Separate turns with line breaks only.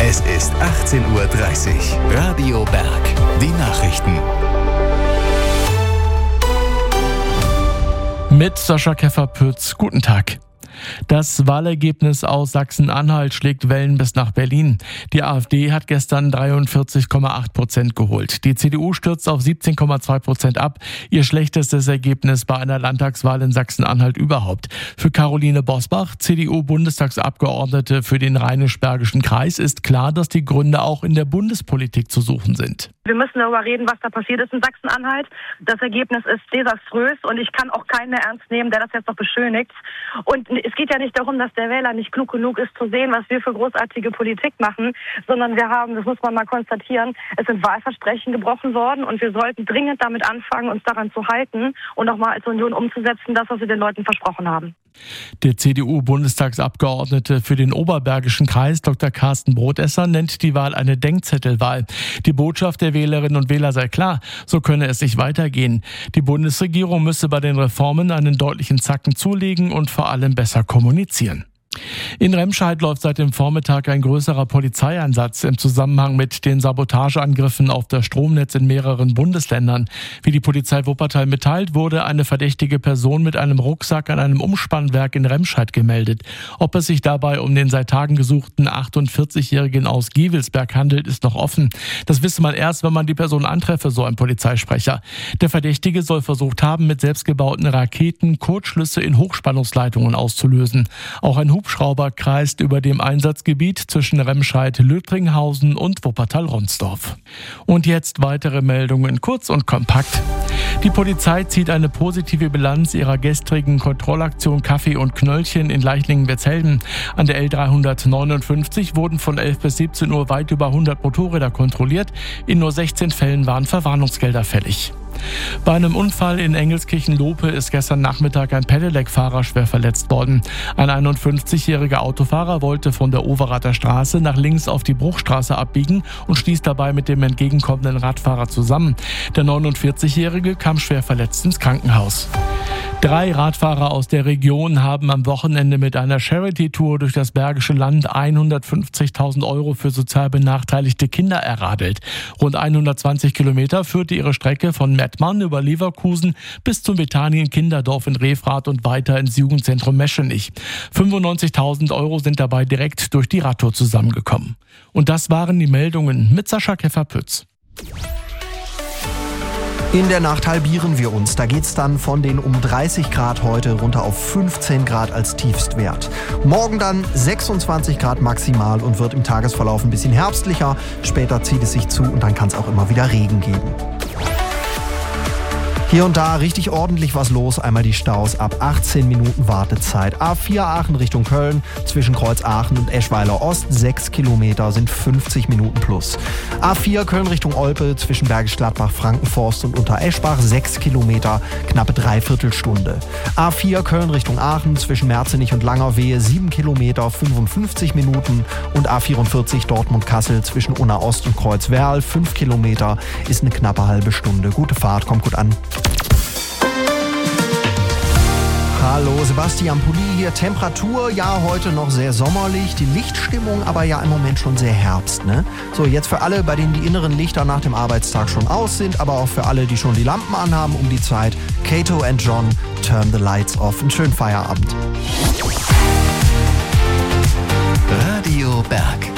Es ist 18:30 Uhr. Radio Berg. Die Nachrichten.
Mit Sascha Keffer-Pütz. Guten Tag. Das Wahlergebnis aus Sachsen-Anhalt schlägt Wellen bis nach Berlin. Die AfD hat gestern 43,8% geholt. Die CDU stürzt auf 17,2% ab. Ihr schlechtestes Ergebnis bei einer Landtagswahl in Sachsen-Anhalt überhaupt. Für Caroline Bosbach, CDU-Bundestagsabgeordnete für den Rheinisch-Bergischen Kreis, ist klar, dass die Gründe auch in der Bundespolitik zu suchen sind.
Wir müssen darüber reden, was da passiert ist in Sachsen-Anhalt. Das Ergebnis ist desaströs und ich kann auch keinen mehr ernst nehmen, der das jetzt noch beschönigt. Und es geht ja nicht darum, dass der Wähler nicht klug genug ist zu sehen, was wir für großartige Politik machen, sondern wir haben, das muss man mal konstatieren, es sind Wahlversprechen gebrochen worden und wir sollten dringend damit anfangen, uns daran zu halten und auch mal als Union umzusetzen, das, was wir den Leuten versprochen haben.
Der CDU-Bundestagsabgeordnete für den Oberbergischen Kreis, Dr. Carsten Brodesser, nennt die Wahl eine Denkzettelwahl. Die Botschaft der Wählerinnen und Wähler sei klar, so könne es nicht weitergehen. Die Bundesregierung müsse bei den Reformen einen deutlichen Zacken zulegen und vor allem besser kommunizieren. In Remscheid läuft seit dem Vormittag ein größerer Polizeieinsatz im Zusammenhang mit den Sabotageangriffen auf das Stromnetz in mehreren Bundesländern. Wie die Polizei Wuppertal mitteilt, wurde eine verdächtige Person mit einem Rucksack an einem Umspannwerk in Remscheid gemeldet. Ob es sich dabei um den seit Tagen gesuchten 48-Jährigen aus Gevelsberg handelt, ist noch offen. Das wisse man erst, wenn man die Person antreffe, so ein Polizeisprecher. Der Verdächtige soll versucht haben, mit selbstgebauten Raketen Kurzschlüsse in Hochspannungsleitungen auszulösen. Auch ein Hubschrauber kreist über dem Einsatzgebiet zwischen Remscheid-Lüttringhausen und Wuppertal-Ronsdorf. Und jetzt weitere Meldungen, kurz und kompakt. Die Polizei zieht eine positive Bilanz ihrer gestrigen Kontrollaktion Kaffee und Knöllchen in Leichlingen-Wetzhelden. An der L359 wurden von 11 bis 17 Uhr weit über 100 Motorräder kontrolliert. In nur 16 Fällen waren Verwarnungsgelder fällig. Bei einem Unfall in Engelskirchen-Lope ist gestern Nachmittag ein Pedelec-Fahrer schwer verletzt worden. Ein 51-jähriger Autofahrer wollte von der Overater Straße nach links auf die Bruchstraße abbiegen und stieß dabei mit dem entgegenkommenden Radfahrer zusammen. Der 49-jährige kam schwer verletzt ins Krankenhaus. 3 Radfahrer aus der Region haben am Wochenende mit einer Charity-Tour durch das Bergische Land 150.000 € für sozial benachteiligte Kinder erradelt. Rund 120 Kilometer führte ihre Strecke von Mettmann über Leverkusen bis zum Bethanien-Kinderdorf in Refrath und weiter ins Jugendzentrum Meschenich. 95.000 € sind dabei direkt durch die Radtour zusammengekommen. Und das waren die Meldungen mit Sascha Keffer-Pütz.
In der Nacht halbieren wir uns. Da geht's dann von den um 30 Grad heute runter auf 15 Grad als Tiefstwert. Morgen dann 26 Grad maximal und wird im Tagesverlauf ein bisschen herbstlicher. Später zieht es sich zu und dann kann es auch immer wieder Regen geben. Hier und da richtig ordentlich was los. Einmal die Staus ab 18 Minuten Wartezeit. A4 Aachen Richtung Köln, zwischen Kreuz Aachen und Eschweiler Ost 6 Kilometer sind 50 Minuten plus. A4 Köln Richtung Olpe, zwischen Bergisch Gladbach, Frankenforst und Untereschbach 6 Kilometer, knappe Dreiviertelstunde. A4 Köln Richtung Aachen, zwischen Merzenich und Langerwehe 7 Kilometer, 55 Minuten. Und A44 Dortmund-Kassel, zwischen Unna Ost und Kreuzwerl 5 Kilometer, ist eine knappe halbe Stunde. Gute Fahrt, kommt gut an. Hallo, Sebastian Pulli hier. Temperatur, ja, heute noch sehr sommerlich. Die Lichtstimmung aber ja im Moment schon sehr Herbst, ne? So, jetzt für alle, bei denen die inneren Lichter nach dem Arbeitstag schon aus sind, aber auch für alle, die schon die Lampen anhaben um die Zeit. Kato and John, Turn the Lights Off. Einen schönen Feierabend.
Radio Berg.